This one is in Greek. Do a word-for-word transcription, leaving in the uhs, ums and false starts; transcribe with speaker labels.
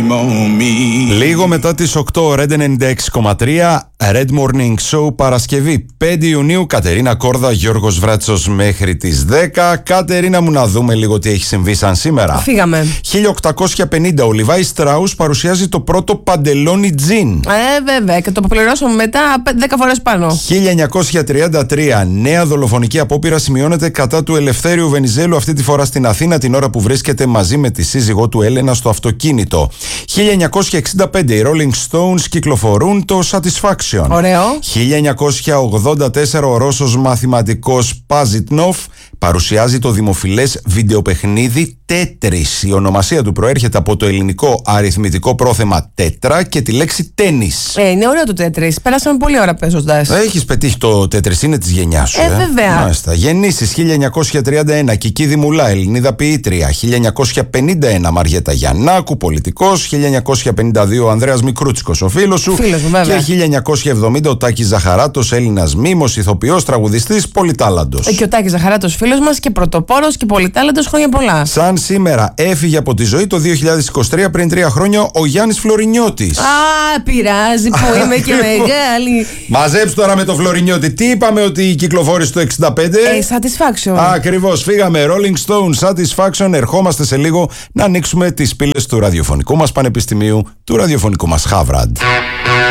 Speaker 1: Λίγο μετά τις οκτώ, Red ενενήντα έξι κόμμα τρία, Red Morning Show, Παρασκευή πέντε Ιουνίου. Κατερίνα Κόρδα, Γιώργος Βράτσος μέχρι τις δέκα. Κατερίνα μου, να δούμε λίγο τι έχει συμβεί σαν σήμερα.
Speaker 2: Φύγαμε.
Speaker 1: χίλια οκτακόσια πενήντα, ο Λιβάι Στράους παρουσιάζει το πρώτο παντελόνι τζιν.
Speaker 2: Ε, βέβαια, και το πληρώσαμε μετά δέκα φορές πάνω.
Speaker 1: χίλια εννιακόσια τριάντα τρία, νέα δολοφονική απόπειρα σημειώνεται κατά του Ελευθέριου Βενιζέλου, αυτή τη φορά στην Αθήνα, την ώρα που βρίσκεται μαζί με τη σύζυγό του Έλενα στο αυτοκίνητο. χίλια εννιακόσια εξήντα πέντε, οι Rolling Stones κυκλοφορούν το Satisfaction.
Speaker 2: Ωραίο.
Speaker 1: χίλια εννιακόσια ογδόντα τέσσερα, ο Ρώσος μαθηματικός Παζιτνόφ παρουσιάζει το δημοφιλές βιντεοπαιχνίδι Τέτρις. Η ονομασία του προέρχεται από το ελληνικό αριθμητικό πρόθεμα τέτρα και τη λέξη τένις.
Speaker 2: Ε, είναι ωραίο το Τέτρις. Πέρασαμε πολύ ώρα παίζοντας.
Speaker 1: Έχεις πετύχει το Τέτρις, είναι της γενιάς σου.
Speaker 2: Ε, ε? βέβαια.
Speaker 1: Μάλιστα. Γεννήσεις χίλια εννιακόσια τριάντα ένα, Κική Δημουλά, Ελληνίδα ποιήτρια. χίλια εννιακόσια πενήντα ένα, Μαριέτα Γιαννάκου, πολιτικός. χίλια εννιακόσια πενήντα δύο, ο Ανδρέας Μικρούτσικος, ο φίλος σου.
Speaker 2: Φίλος μου, βέβαια.
Speaker 1: Και χίλια εννιακόσια εβδομήντα, ο Τάκης Ζαχαράτος, Έλληνας μίμος, ηθοποιός, τραγουδιστής, πολυτάλαντος.
Speaker 2: Ε, και ο Τάκης Ζαχαράτος, φίλος μας και πρωτοπόρος και πολυτάλαντος, χρόνια πολλά.
Speaker 1: Σαν σήμερα έφυγε από τη ζωή το δύο χιλιάδες είκοσι τρία, πριν τρία χρόνια, ο Γιάννης Φλωρινιώτης.
Speaker 2: Α, πειράζει που είμαι και μεγάλη.
Speaker 1: Μαζέψου τώρα με το Φλωρινιώτη. Τι είπαμε ότι κυκλοφόρησε το εξήντα πέντε?
Speaker 2: Ε, Satisfaction.
Speaker 1: Ακριβώς, φύγαμε. Rolling Stone, Satisfaction. Ερχόμαστε σε λίγο να ανοίξουμε τις πύλες του ραδιοφωνικού μας πανεπιστημίου, του ραδιοφωνικού μας Χάβραντ.